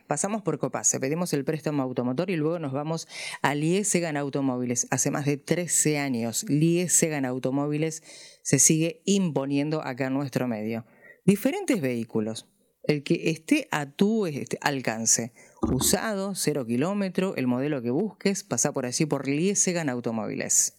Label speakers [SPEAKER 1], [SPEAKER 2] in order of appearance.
[SPEAKER 1] pasamos por Copase, pedimos el préstamo automotor y luego nos vamos a Liesegan Automóviles. Hace más de 13 años, Liesegan Automóviles se sigue imponiendo acá en nuestro medio. Diferentes vehículos, el que esté a tu alcance. Usado, 0 kilómetro, el modelo que busques, pasa por allí por Liesegan Automóviles.